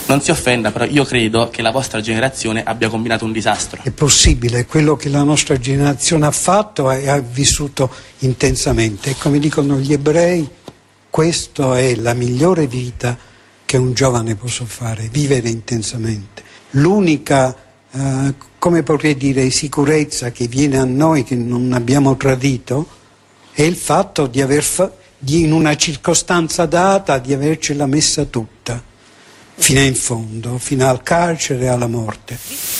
Non si offenda, però io credo che la vostra generazione abbia combinato un disastro. È possibile, quello che la nostra generazione ha fatto e ha vissuto intensamente. E come dicono gli ebrei, questa è la migliore vita che un giovane possa fare, vivere intensamente. L'unica, come potrei dire, sicurezza che viene a noi, che non abbiamo tradito, è il fatto di in una circostanza data, di avercela messa tutta, fino in fondo, fino al carcere e alla morte.